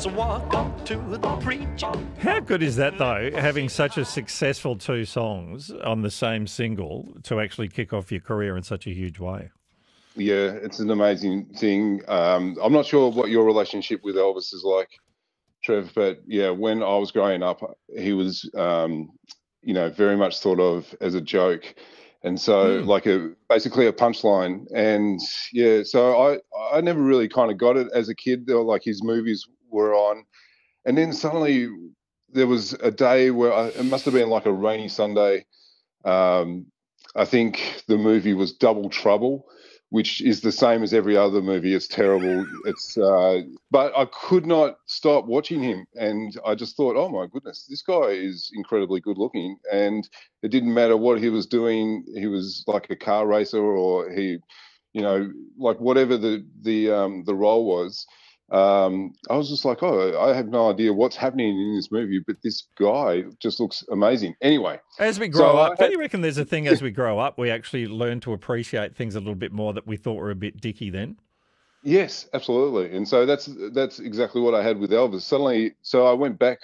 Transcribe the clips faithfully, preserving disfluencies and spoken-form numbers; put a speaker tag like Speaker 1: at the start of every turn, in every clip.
Speaker 1: let's walk up to the preacher.
Speaker 2: How good is that, though, having such a successful two songs on the same single to actually kick off your career in such a huge way?
Speaker 3: Yeah, it's an amazing thing. Um, I'm not sure what your relationship with Elvis is like, Trev, but yeah, when I was growing up, he was, um, you know, very much thought of as a joke. And so mm. like a basically a punchline. And yeah, so I, I never really kind of got it as a kid. They were like his movies were on. And then suddenly there was a day where I, it must have been like a rainy Sunday. Um, I think the movie was Double Trouble, which is the same as every other movie. It's terrible. It's, uh, but I could not stop watching him, and I just thought, oh my goodness, this guy is incredibly good looking. And it didn't matter what he was doing. He was like a car racer, or he, you know, like whatever the the um, the role was. Um, I was just like, oh, I have no idea what's happening in this movie, but this guy just looks amazing. Anyway.
Speaker 2: As we grow
Speaker 3: so
Speaker 2: up,
Speaker 3: had,
Speaker 2: don't you reckon there's a thing as we grow up, we actually learn to appreciate things a little bit more that we thought were a bit dicky then?
Speaker 3: Yes, absolutely. And so that's that's exactly what I had with Elvis. Suddenly, so I went back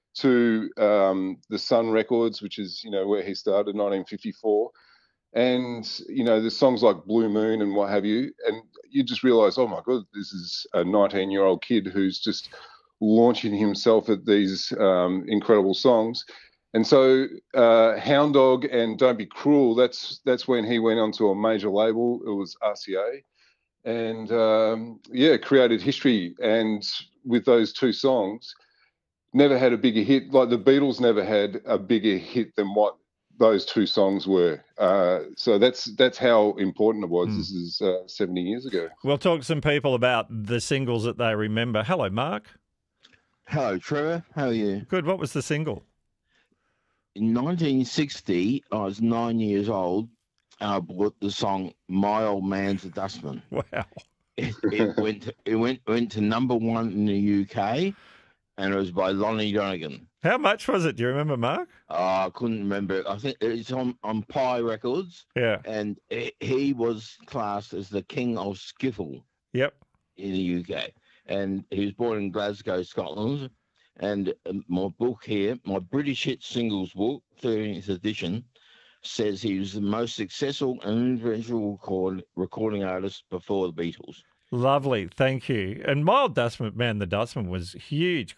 Speaker 3: to um, the Sun Records, which is, you know, where he started, nineteen fifty-four. And, you know, there's songs like Blue Moon and what have you. And you just realize, oh, my God, this is a nineteen-year-old kid who's just launching himself at these um, incredible songs. And so uh, Hound Dog and Don't Be Cruel, that's that's when he went onto a major label. It was R C A. And, um, yeah, created history. And with those two songs, never had a bigger hit. Like the Beatles never had a bigger hit than what those two songs were. Uh, so that's that's how important it was. Mm. This is uh, seventy years ago.
Speaker 2: We'll talk to some people about the singles that they remember. Hello, Mark.
Speaker 4: Hello, Trevor. How are you?
Speaker 2: Good. What was the single?
Speaker 4: In nineteen sixty, I was nine years old, and I bought the song "My Old Man's a Dustman."
Speaker 2: Wow.
Speaker 4: It, it went to, it went went to number one in the U K, and it was by Lonnie Donegan.
Speaker 2: How much was it? Do you remember, Mark?
Speaker 4: Uh, I couldn't remember. I think it's on, on Pi Records.
Speaker 2: Yeah.
Speaker 4: And it, he was classed as the king of skiffle.
Speaker 2: Yep.
Speaker 4: In the U K. And he was born in Glasgow, Scotland. And my book here, my British Hit Singles book, thirteenth edition, says he was the most successful and influential record, recording artist before the Beatles.
Speaker 2: Lovely, thank you. And Mild Dustman, Man the Dustman was huge.